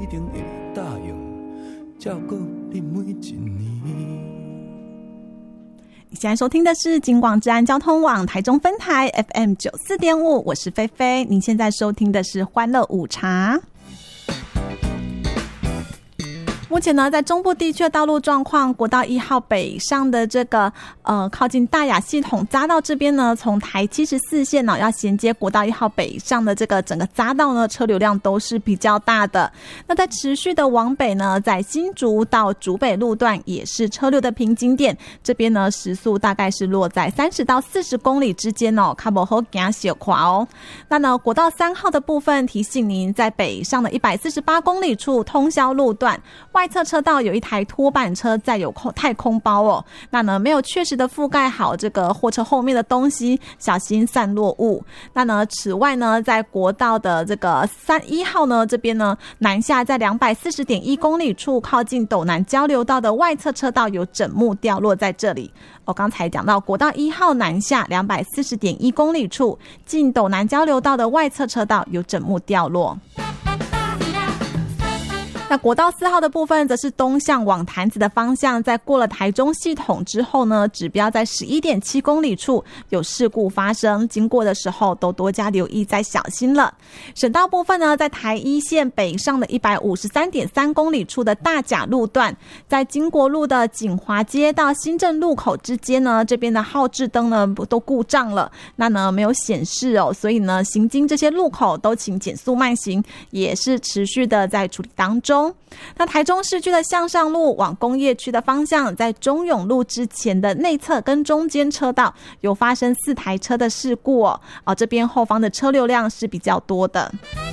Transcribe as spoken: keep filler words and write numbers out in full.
定会答应照顾你每一年。 你现在收听的是金广治安交通网台中分台 F M 九四点五，我是菲菲。您现在收听的是欢乐午茶。目前呢，在中部地区的道路状况，国道一号北上的这个呃靠近大雅系统匝道这边呢，从台七十四线呢要衔接国道一号北上的这个整个匝道呢，车流量都是比较大的。那在持续的往北呢，在新竹到竹北路段也是车流的瓶颈点，这边呢时速大概是落在三十到四十公里之间哦，卡不好行小跨哦。那呢，国道三号的部分提醒您，在北上的一百四十八公里处通霄路段。外侧车道有一台拖板车载有太空包哦，那呢没有确实的覆盖好这个货车后面的东西，小心散落物。那呢，此外呢，在国道的这个三一号呢这边呢，南下在两百四十点一公里处，靠近斗南交流道的外侧车道有整木掉落在这里。我刚才讲到国道一号南下两百四十点一公里处，近斗南交流道的外侧车道有整木掉落。那国道四号的部分则是东向往潭子的方向，在过了台中系统之后呢，指标在 十一点七公里处有事故发生，经过的时候都多加留意再小心了。省道部分呢，在台一线北上的 一百五十三点三公里处的大甲路段，在经国路的锦华街到新镇路口之间呢，这边的号志灯呢都故障了，那呢没有显示哦，所以呢行经这些路口都请减速慢行，也是持续的在处理当中。那台中市区的向上路往工业区的方向，在中永路之前的内侧跟中间车道有发生四台车的事故哦，哦这边后方的车流量是比较多的。